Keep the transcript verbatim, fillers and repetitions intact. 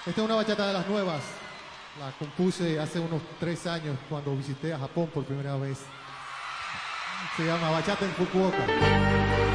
Esta es una bachata de las nuevas. La compuse hace unos tres años cuando visité a Japón por primera vez. Se llama Bachata en Fukuoka.